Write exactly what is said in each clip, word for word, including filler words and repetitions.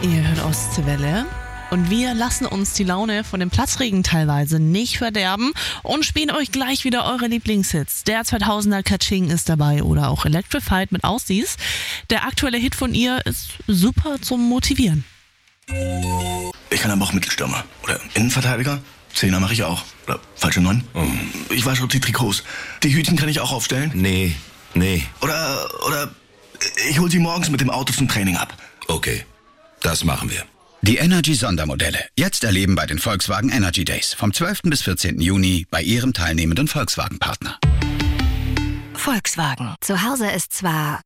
Ihr hört Ostseewelle. Und wir lassen uns die Laune von dem Platzregen teilweise nicht verderben und spielen euch gleich wieder eure Lieblingshits. Der zweitausender Kaching ist dabei oder auch Electrified mit Aussies. Der aktuelle Hit von ihr ist super zum Motivieren. Ich kann aber auch Mittelstürmer oder Innenverteidiger. Zehner mache ich auch. Oder falsche Neun. Oh. Ich wasche die Trikots. Die Hütchen kann ich auch aufstellen. Nee, nee. Oder, oder ich hol sie morgens mit dem Auto zum Training ab. Okay, das machen wir. Die Energy-Sondermodelle. Jetzt erleben bei den Volkswagen Energy Days. Vom zwölften bis vierzehnten Juni bei Ihrem teilnehmenden Volkswagen-Partner. Volkswagen. Zu Hause ist zwar...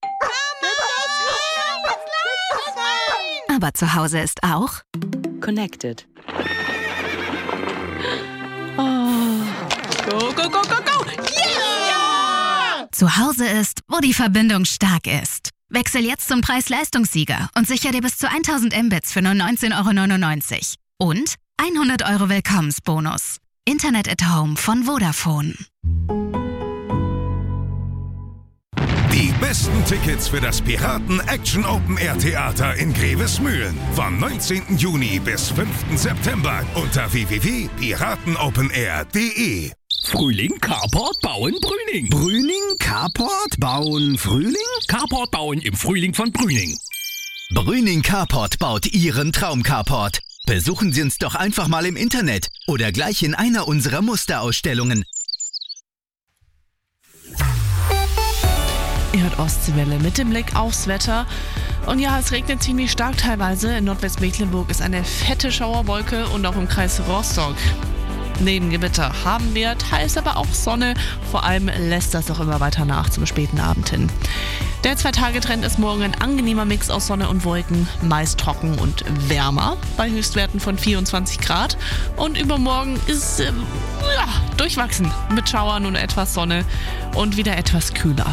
Aber zu Hause ist auch... Connected. Oh. Go, go, go, go, go! Yeah! Zu Hause ist, wo die Verbindung stark ist. Wechsel jetzt zum Preis-Leistungssieger und sicher dir bis zu tausend Mbits für nur neunzehn Euro neunundneunzig. Und hundert Euro Willkommensbonus. Internet at Home von Vodafone. Die besten Tickets für das Piraten Action Open Air Theater in Grevesmühlen. Vom neunzehnten Juni bis fünften September unter w w w punkt piratenopenair punkt de. Frühling, Carport, Bauen, Brüning. Brüning, Carport, Bauen, Frühling? Carport bauen im Frühling von Brüning. Brüning Carport baut Ihren Traum-Carport. Besuchen Sie uns doch einfach mal im Internet oder gleich in einer unserer Musterausstellungen. Ihr hört Ostseewelle mit dem Blick aufs Wetter. Und ja, es regnet ziemlich stark teilweise. In Nordwestmecklenburg ist eine fette Schauerwolke und auch im Kreis Rostock. Neben Gewitter haben wir teils aber auch Sonne. Vor allem lässt das auch immer weiter nach zum späten Abend hin. Der Zwei-Tage-Trend ist morgen ein angenehmer Mix aus Sonne und Wolken, meist trocken und wärmer, bei Höchstwerten von vierundzwanzig Grad. Und übermorgen ist äh, ja, durchwachsen mit Schauern und etwas Sonne und wieder etwas kühler.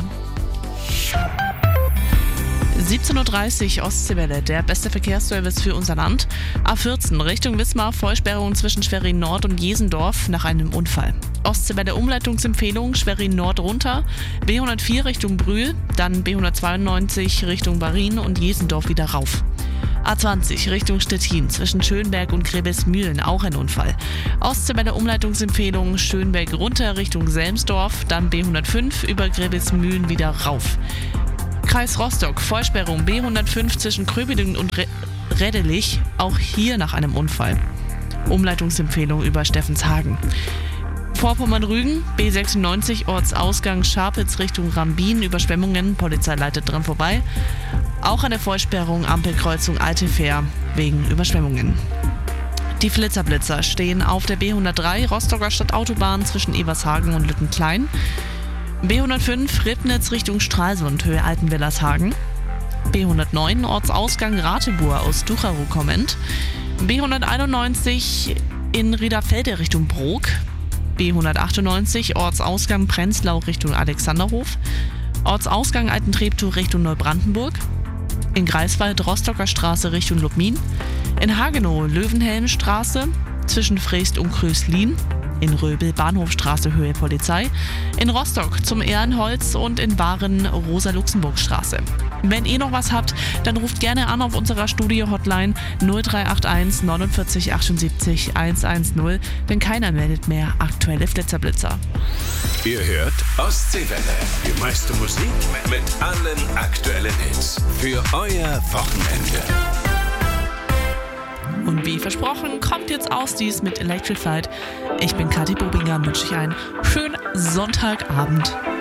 siebzehn Uhr dreißig Ostseewelle, der beste Verkehrsservice für unser Land. A vierzehn Richtung Wismar, Vollsperrung zwischen Schwerin Nord und Jesendorf nach einem Unfall. Ostseewelle Umleitungsempfehlung, Schwerin Nord runter, B hundertvier Richtung Brühl, dann B hundertzweiundneunzig Richtung Barin und Jesendorf wieder rauf. A zwanzig Richtung Stettin, zwischen Schönberg und Grevesmühlen auch ein Unfall. Ostseewelle Umleitungsempfehlung, Schönberg runter Richtung Selmsdorf, dann B hundertfünf über Grevesmühlen wieder rauf. Kreis Rostock, Vollsperrung B hundertfünf zwischen Kröbelingen und Re- Reddelich, auch hier nach einem Unfall. Umleitungsempfehlung über Steffenshagen. Vorpommern-Rügen, B sechsundneunzig, Ortsausgang Scharpitz Richtung Rambin, Überschwemmungen, Polizei leitet dran vorbei. Auch eine Vollsperrung, Ampelkreuzung Alte Fähr, wegen Überschwemmungen. Die Flitzerblitzer stehen auf der B hundertdrei, Rostocker Stadtautobahn zwischen Evershagen und Lüttenklein. B hundertfünf, Ribnitz Richtung Stralsund, Höhe Altenwillershagen. B hundertneun, Ortsausgang Ratibur aus Ducherow kommend. B hunderteinundneunzig in Riederfelde Richtung Brok. B hundertachtundneunzig, Ortsausgang Prenzlau Richtung Alexanderhof. Ortsausgang Altentreptow Richtung Neubrandenburg. In Greifswald Rostocker Straße Richtung Lubmin. In Hagenow Löwenhelmstraße zwischen Freest und Kröslin. In Röbel Bahnhofstraße Höhe Polizei, in Rostock zum Ehrenholz und in Waren Rosa-Luxemburg-Straße. Wenn ihr noch was habt, dann ruft gerne an auf unserer Studio-Hotline null drei acht eins neunundvierzig achtundsiebzig hundertzehn, denn keiner meldet mehr aktuelle Flitzerblitzer. Ihr hört Ostseewelle. Die meiste Musik mit allen aktuellen Hits. Für euer Wochenende. Und wie versprochen, kommt jetzt Aussies mit Electrified. Ich bin Kathi Bobinger und wünsche euch einen schönen Sonntagabend.